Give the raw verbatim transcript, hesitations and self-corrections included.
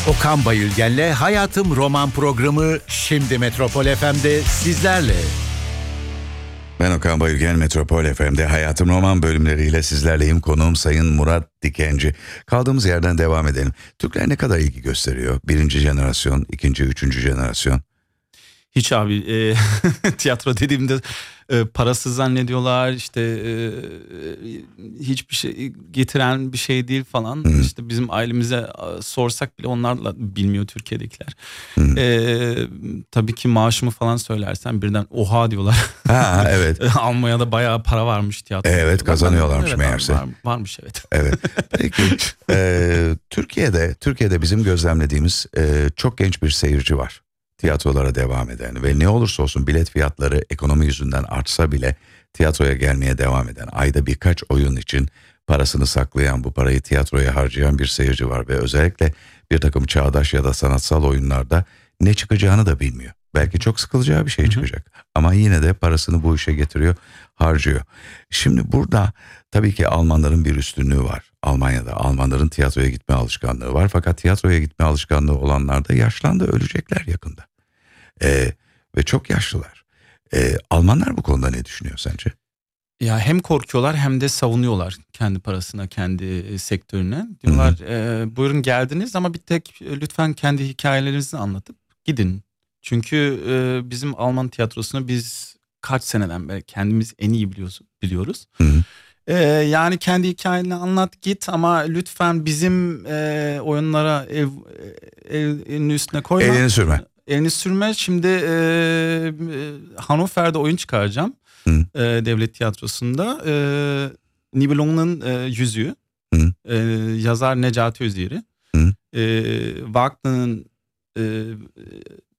Okan Bayülgen'le Hayatım Roman programı şimdi Metropol F M'de sizlerle. Ben Okan Bayülgen, Metropol F M'de Hayatım Roman bölümleriyle sizlerleyim. Konuğum Sayın Murat Dikenci. Kaldığımız yerden devam edelim. Türkler ne kadar ilgi gösteriyor? Birinci jenerasyon, ikinci, üçüncü jenerasyon. Hiç abi e, tiyatro dediğimde e, parasız zannediyorlar, işte e, hiçbir şey getiren bir şey değil falan. Hmm. İşte bizim ailemize e, sorsak bile onlar da bilmiyor, Türkiye'dekiler. Hmm. E, tabii ki maaşımı falan söylersen birden oha diyorlar. Ha evet. Almanya'da bayağı para varmış tiyatro. Evet, kazanıyorlarmış evet, meğerse. Var, varmış evet. Evet. Peki e, Türkiye'de Türkiye'de bizim gözlemlediğimiz e, çok genç bir seyirci var. Tiyatrolara devam eden ve ne olursa olsun bilet fiyatları ekonomi yüzünden artsa bile tiyatroya gelmeye devam eden, ayda birkaç oyun için parasını saklayan, bu parayı tiyatroya harcayan bir seyirci var ve özellikle bir takım çağdaş ya da sanatsal oyunlarda ne çıkacağını da bilmiyor. Belki çok sıkılacağı bir şey çıkacak ama yine de parasını bu işe getiriyor, harcıyor. Şimdi burada tabii ki Almanların bir üstünlüğü var. Almanya'da Almanların tiyatroya gitme alışkanlığı var, fakat tiyatroya gitme alışkanlığı olanlar da yaşlandı, ölecekler yakında. Ee, ve çok yaşlılar. Ee, Almanlar bu konuda ne düşünüyor sence? Ya hem korkuyorlar hem de savunuyorlar kendi parasına, kendi e, sektörüne. Diyorlar e, buyurun geldiniz ama bir tek e, lütfen kendi hikayelerinizi anlatıp gidin. Çünkü e, bizim Alman tiyatrosunu biz kaç seneden beri kendimiz en iyi biliyoruz, biliyoruz. Hı hı. E, yani kendi hikayeni anlat git ama lütfen bizim e, oyunlara ev, ev, elinin üstüne koyma. Elini sürme. Elini sürme. Şimdi e, e, Hannover'de oyun çıkaracağım. E, devlet tiyatrosunda. E, Nibelungen'ın e, Yüzüğü. E, yazar Necati Öziyeri. E, Wagner'ın e,